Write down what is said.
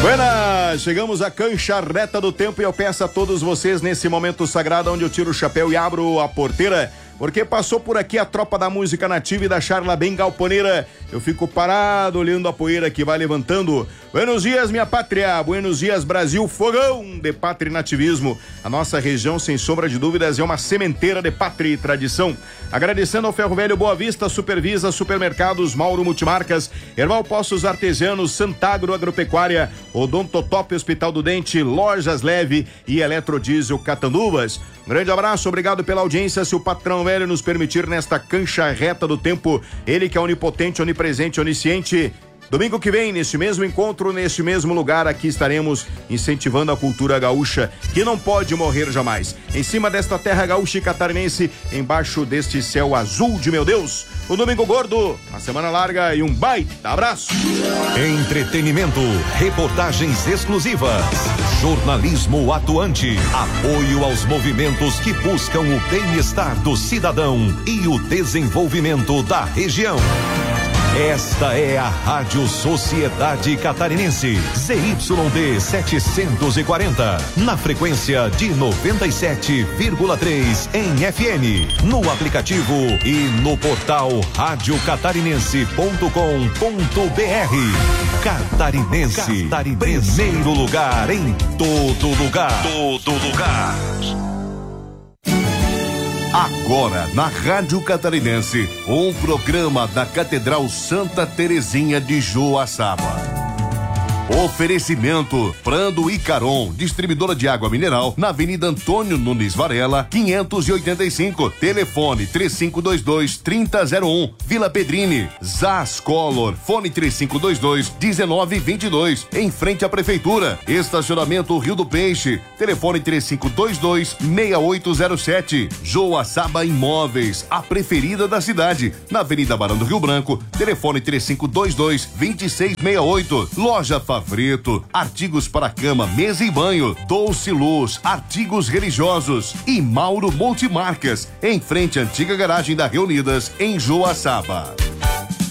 Buenas, chegamos à cancha reta do tempo e eu peço a todos vocês nesse momento sagrado onde eu tiro o chapéu e abro a porteira, porque passou por aqui a tropa da música nativa e da charla bem galponeira. Eu fico parado olhando a poeira que vai levantando. Buenos dias, minha pátria, buenos dias, Brasil, fogão de pátria e nativismo. A nossa região, sem sombra de dúvidas, é uma sementeira de pátria e tradição. Agradecendo ao Ferro Velho Boa Vista, Supervisa, Supermercados, Mauro Multimarcas, Herval Poços Artesianos, Santagro Agropecuária, Odontotop Hospital do Dente, Lojas Leve e Eletrodiesel Catanduvas. Um grande abraço, obrigado pela audiência. Se o patrão velho nos permitir nesta cancha reta do tempo, ele que é onipotente, onipresente, onisciente. Domingo que vem, neste mesmo encontro, neste mesmo lugar, aqui estaremos incentivando a cultura gaúcha, que não pode morrer jamais. Em cima desta terra gaúcha e catarinense, embaixo deste céu azul de meu Deus, o Domingo Gordo, uma semana larga e um baita abraço. Entretenimento, reportagens exclusivas, jornalismo atuante, apoio aos movimentos que buscam o bem-estar do cidadão e o desenvolvimento da região. Esta é a Rádio Sociedade Catarinense, ZYD 740, na frequência de 97,3 em FM, no aplicativo e no portal radiocatarinense.com.br. Catarinense, primeiro lugar em todo lugar. Todo lugar. Agora, na Rádio Catarinense, um programa da Catedral Santa Terezinha de Joaçaba. Oferecimento Prando e Caron, distribuidora de água mineral, na Avenida Antônio Nunes Varela, 585. Telefone 3522-3001. Vila Pedrini. Zas Color, fone 3522-1922. Em frente à Prefeitura. Estacionamento Rio do Peixe. Telefone 3522-6807. Joaçaba Imóveis, a preferida da cidade. Na Avenida Barão do Rio Branco. Telefone 3522-2668. Loja Favreto, artigos para cama, mesa e banho, Doce Luz, artigos religiosos e Mauro Multimarcas, em frente à antiga garagem da Reunidas, em Joaçaba.